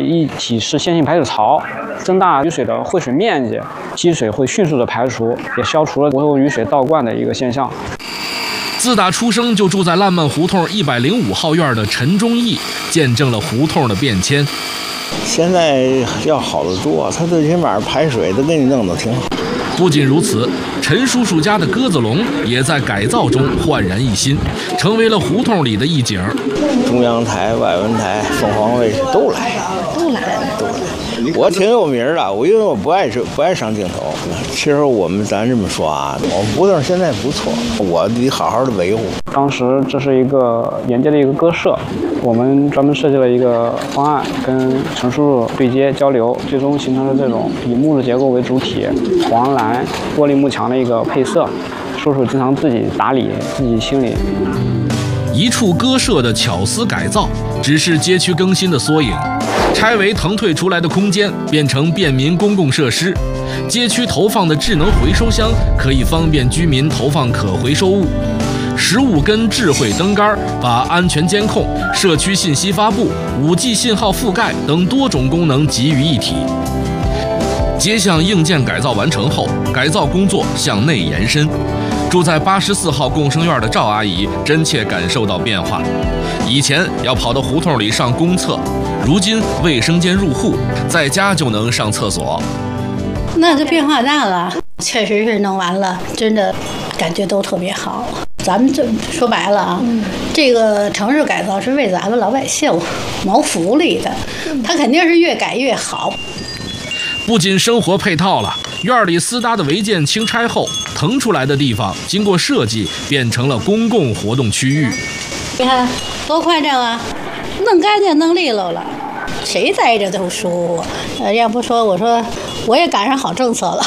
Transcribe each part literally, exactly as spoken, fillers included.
一体式线性排水槽，增大雨水的汇水面积，积水会迅速的排除，也消除了无雨水倒灌的一个现象。 自打出生就住在烂漫胡同一百零五号院的陈忠义，见证了胡同的变迁。 现在要好得多，他最起码排水都给你弄得挺好。 不仅如此，陈叔叔家的鸽子笼也在改造中焕然一新，成为了胡同里的一景。 中央台、外文台、凤凰卫视都来， 都来， 都来。我挺有名的，我因为我不爱不爱上镜头。其实我们咱这么说啊，我们胡同现在不错，我得好好的维护。 当时这是一个沿街的一个鸽舍，我们专门设计了一个方案，跟陈叔叔对接交流，最终形成了这种以木质结构为主体、黄蓝玻璃幕墙的一个配色。叔叔经常自己打理，自己清理。 一处鸽舍的巧思改造，只是街区更新的缩影。拆为腾退出来的空间变成便民公共设施，街区投放的智能回收箱可以方便居民投放可回收物。十五根智慧灯杆把安全监控、社区信息发布、五 G 信号覆盖等多种功能集于一体。街巷硬件改造完成后，改造工作向内延伸。住在八十四号共生院的赵阿姨真切感受到变化，以前要跑到胡同里上公厕，如今卫生间入户，在家就能上厕所。 那这变化大了，确实是弄完了，真的感觉都特别好。咱们这说白了啊，嗯、这个城市改造是为咱们老百姓谋福利的，它肯定是越改越好。 不仅生活配套了，院里私搭的违建清拆后，腾出来的地方经过设计变成了公共活动区域。 你看多快这啊，弄干净弄利落了，谁待着都舒服。呃，要不说我说我也赶上好政策了。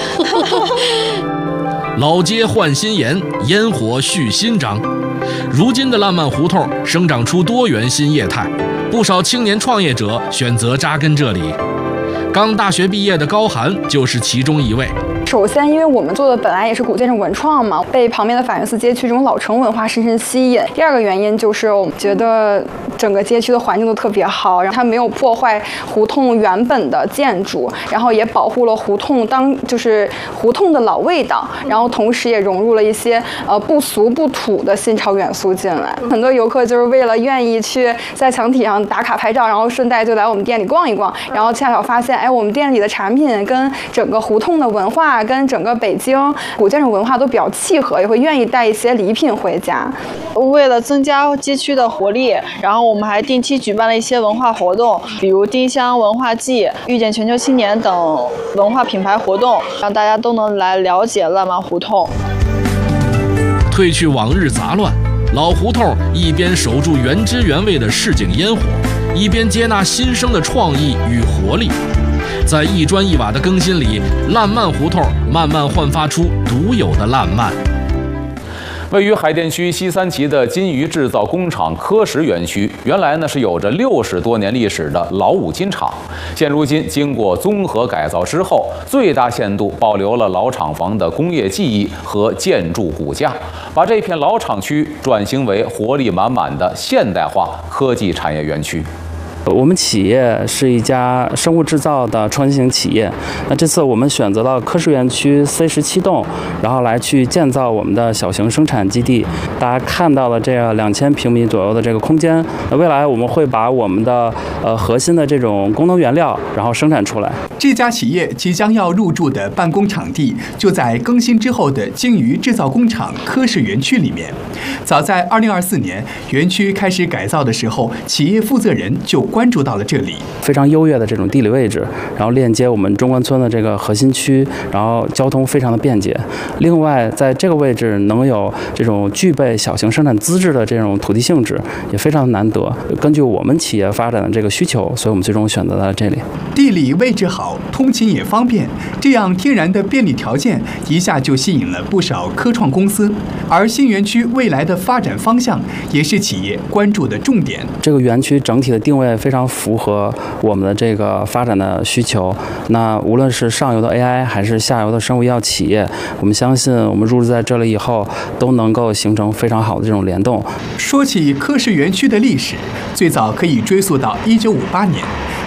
老街换新颜，烟火续新章。如今的烂漫胡同生长出多元新业态，不少青年创业者选择扎根这里。刚大学毕业的高寒就是其中一位。 首先，因为我们做的本来也是古建筑文创嘛，被旁边的法源寺街区这种老城文化深深吸引。第二个原因就是我们觉得整个街区的环境都特别好，然后它没有破坏胡同原本的建筑，然后也保护了胡同当就是胡同的老味道，然后同时也融入了一些呃不俗不土的新潮元素进来。很多游客就是为了愿意去在墙体上打卡拍照，然后顺带就来我们店里逛一逛，然后恰巧发现，哎，我们店里的产品跟整个胡同的文化跟整个北京古建筑文化都比较契合，也会愿意带一些礼品回家。 为了增加街区的活力，然后我们还定期举办了一些文化活动，比如丁香文化季、遇见全球青年等文化品牌活动，让大家都能来了解烂漫胡同。 褪去往日杂乱，老胡同一边守住原汁原味的市井烟火，一边接纳新生的创意与活力。在一砖一瓦的更新里，烂漫胡同慢慢焕发出独有的烂漫。 位于海淀区西三旗的金鱼制造工厂科石园区，原来呢是有着六十多年历史的老五金厂，现如今经过综合改造之后，最大限度保留了老厂房的工业技艺和建筑骨架，把这片老厂区转型为活力满满的现代化科技产业园区。 我们企业是一家生物制造的创新型企业。那这次我们选择了科石园区 C 十七栋，然后来去建造我们的小型生产基地。大家看到了这个两千平米左右的这个空间，那未来我们会把我们的呃核心的这种功能原料，然后生产出来。 这家企业即将要入驻的办公场地就在更新之后的鲸鱼制造工厂科石园区里面。早在二零二四年园区开始改造的时候，企业负责人就关注到了这里， 非常优越的这种地理位置，然后链接我们中关村的这个核心区，然后交通非常的便捷。另外，在这个位置能有这种具备小型生产资质的这种土地性质，也非常难得。根据我们企业发展的这个需求，所以我们最终选择了这里。 地理位置好，通勤也方便，这样天然的便利条件一下就吸引了不少科创公司。而新园区未来的发展方向也是企业关注的重点。 这个园区整体的定位非常符合我们的这个发展的需求。那无论是上游的 A I 还是下游的生物医药企业，我们相信我们入驻在这里以后，都能够形成非常好的这种联动。 说起科石园区的历史，最早可以追溯到一九五八年，